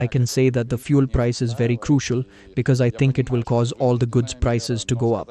I can say that the fuel price is very crucial because I think it will cause all the goods prices to go up.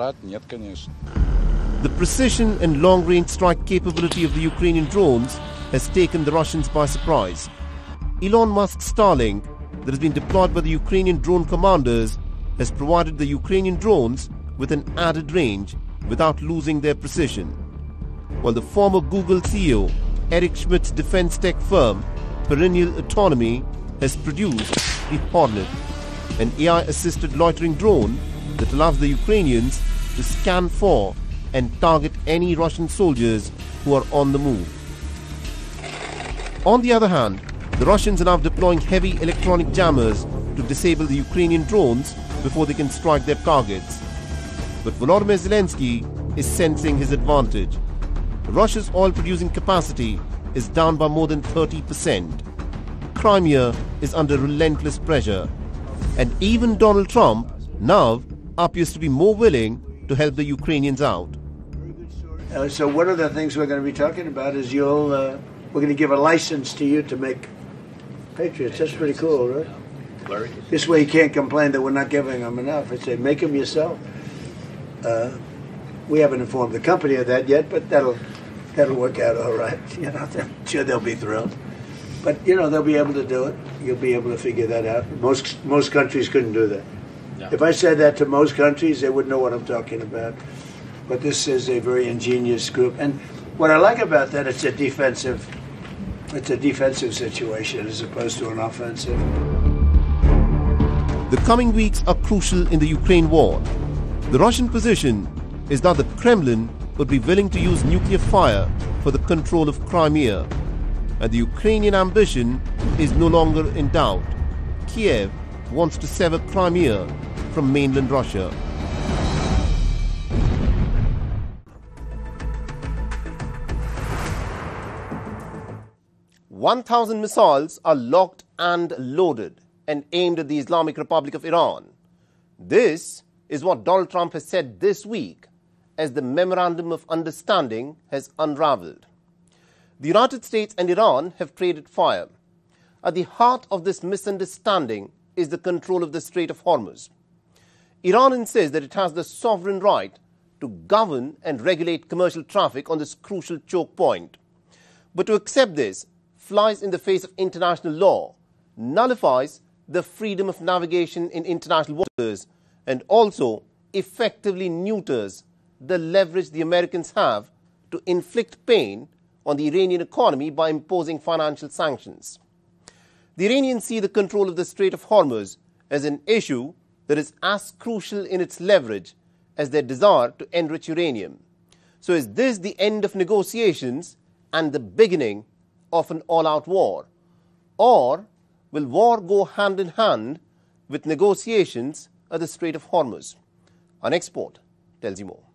The precision and long-range strike capability of the Ukrainian drones has taken the Russians by surprise. Elon Musk's Starlink, that has been deployed by the Ukrainian drone commanders, has provided the Ukrainian drones with an added range without losing their precision. While the former Google CEO, Eric Schmidt's defense tech firm, Perennial Autonomy, has produced the Hornet, an AI-assisted loitering drone that allows the Ukrainians to scan for and target any Russian soldiers who are on the move. On the other hand, the Russians are now deploying heavy electronic jammers to disable the Ukrainian drones before they can strike their targets. But Volodymyr Zelensky is sensing his advantage. Russia's oil-producing capacity is down by more than 30%. Crimea is under relentless pressure. And even Donald Trump now appears to be more willing to help the Ukrainians out. So one of the things we're going to be talking about is we're going to give a license to you to make Patriots. That's pretty cool, right? Larry? This way you can't complain that we're not giving them enough. I say, make them yourself. We haven't informed the company of that yet, but that'll work out all right. I'm sure they'll be thrilled. But they'll be able to do it. You'll be able to figure that out. Most countries couldn't do that. No. If I said that to most countries, they wouldn't know what I'm talking about. But this is a very ingenious group, and what I like about that, it's a defensive situation as opposed to an offensive. The coming weeks are crucial in the Ukraine war. The Russian position is that the Kremlin would be willing to use nuclear fire for the control of Crimea, and the Ukrainian ambition is no longer in doubt. Kiev wants to sever Crimea from mainland Russia. "1,000 missiles are locked and loaded and aimed at the Islamic Republic of Iran." This is what Donald Trump has said this week as the Memorandum of Understanding has unraveled. The United States and Iran have traded fire. At the heart of this misunderstanding is the control of the Strait of Hormuz. Iran insists that it has the sovereign right to govern and regulate commercial traffic on this crucial choke point. But to accept this flies in the face of international law, nullifies the freedom of navigation in international waters, and also effectively neuters the leverage the Americans have to inflict pain on the Iranian economy by imposing financial sanctions. The Iranians see the control of the Strait of Hormuz as an issue that is as crucial in its leverage as their desire to enrich uranium. So is this the end of negotiations and the beginning of an all-out war? Or will war go hand in hand with negotiations at the Strait of Hormuz? Our next report tells you more.